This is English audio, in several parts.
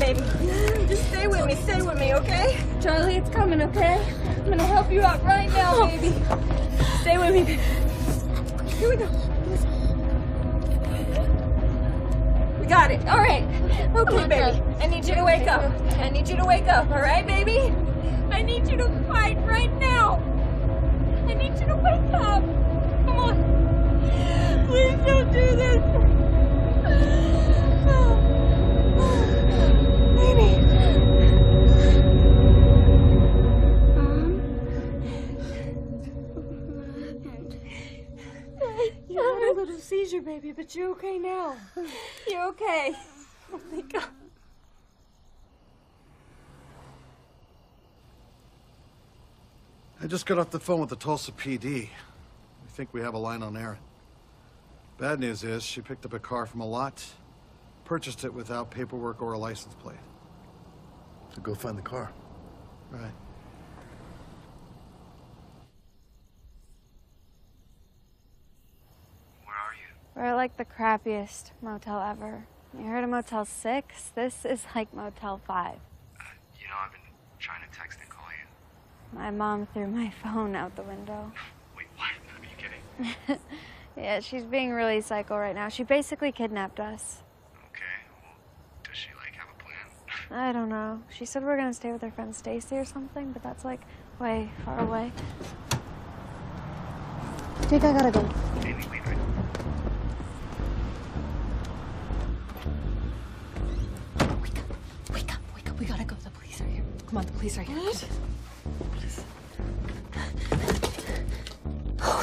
baby. Just stay with me, okay? Charlie, it's coming, okay? I'm gonna help you out right now, baby. Stay with me, baby. Here we go. We got it. All right. Okay, baby. I need you to wake up. I need you to wake up, all right, baby? I need you to fight right now. I need you to wake up. Come on. Please don't do this. Baby. You had a little seizure, baby, but you're okay now. You're okay. Oh my God. I just got off the phone with the Tulsa PD. We think we have a line on Erin. Bad news is she picked up a car from a lot, purchased it without paperwork or a license plate. So go find the car. Right. We're at like the crappiest motel ever. You heard of Motel 6? This is like Motel 5. You know, I've been trying to text and call you. My mom threw my phone out the window. Wait, what? Are you kidding? Yeah, she's being really psycho right now. She basically kidnapped us. Okay, well, does she, like, have a plan? I don't know. She said we're gonna stay with her friend Stacy or something, but that's like way far away. I think I gotta go. Amy, wait, right? Wake up. We gotta go. The police are here. Come on, the police are here. What? Please. Oh,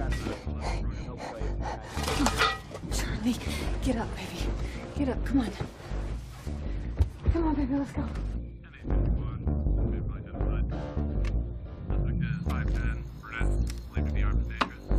Charlie, get up, baby. Get up. Come on. Come on, baby. Let's go.